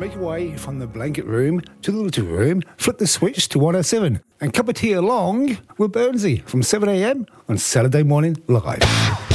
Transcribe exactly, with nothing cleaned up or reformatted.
Make your way from the blanket room to the little room, flip the switch to one oh seven, and cup of tea along with Burnsy from seven a.m. on Saturday Morning Live.